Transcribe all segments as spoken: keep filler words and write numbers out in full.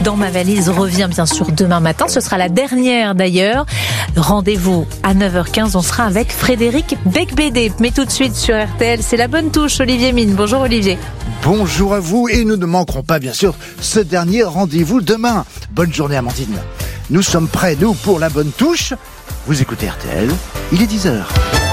Dans ma valise revient bien sûr demain matin. Ce sera la dernière d'ailleurs. Rendez-vous à neuf heures quinze. On sera avec Frédéric Becbédé. Mais tout de suite sur R T L, c'est la bonne touche. Olivier Mine. Bonjour Olivier. Bonjour à vous et nous ne manquerons pas bien sûr ce dernier rendez-vous demain. Bonne journée Amandine. Nous sommes prêts, nous, pour la bonne touche. Vous écoutez R T L, il est dix heures.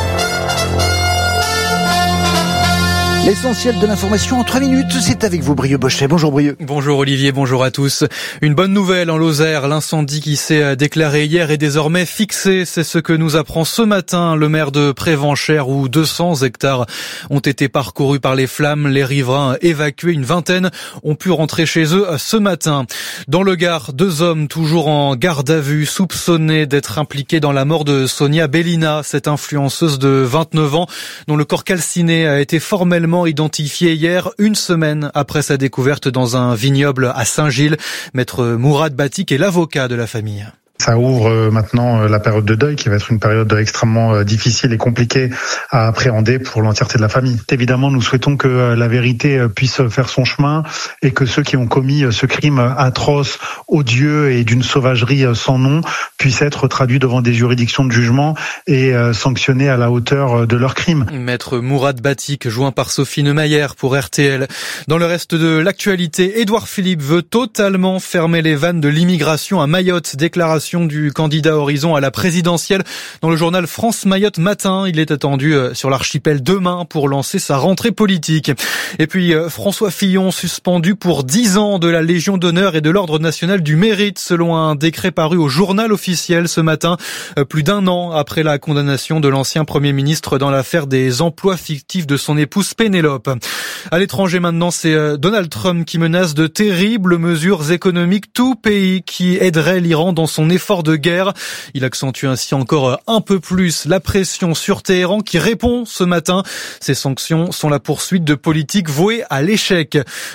L'essentiel de l'information en trois minutes, c'est avec vous Brieux Bochet. Bonjour Brieux. Bonjour Olivier, bonjour à tous. Une bonne nouvelle en Lozère, l'incendie qui s'est déclaré hier est désormais fixé. C'est ce que nous apprend ce matin le maire de Prévenchères où deux cents hectares ont été parcourus par les flammes. Les riverains évacués, une vingtaine, ont pu rentrer chez eux ce matin. Dans le Gard, deux hommes toujours en garde à vue, soupçonnés d'être impliqués dans la mort de Sonia Bellina, cette influenceuse de vingt-neuf ans dont le corps calciné a été formellement identifié hier, une semaine après sa découverte dans un vignoble à Saint-Gilles. Maître Mourad Batik est l'avocat de la famille. Ça ouvre maintenant la période de deuil qui va être une période extrêmement difficile et compliquée à appréhender pour l'entièreté de la famille. Évidemment, nous souhaitons que la vérité puisse faire son chemin et que ceux qui ont commis ce crime atroce, odieux et d'une sauvagerie sans nom puissent être traduits devant des juridictions de jugement et sanctionnés à la hauteur de leur crime. Maître Mourad Batik, joint par Sophie Neumayer pour R T L. Dans le reste de l'actualité, Édouard Philippe veut totalement fermer les vannes de l'immigration à Mayotte. Déclaration du candidat Horizon à la présidentielle dans le journal France Mayotte Matin. Il est attendu sur l'archipel demain pour lancer sa rentrée politique. Et puis François Fillon suspendu pour dix ans de la Légion d'honneur et de l'Ordre national du mérite selon un décret paru au journal officiel ce matin, plus d'un an après la condamnation de l'ancien Premier ministre dans l'affaire des emplois fictifs de son épouse Pénélope. À l'étranger maintenant, c'est Donald Trump qui menace de terribles mesures économiques, tout pays qui aiderait l'Iran dans son effort de guerre. Il accentue ainsi encore un peu plus la pression sur Téhéran qui répond ce matin. Ces sanctions sont la poursuite de politiques vouées à l'échec.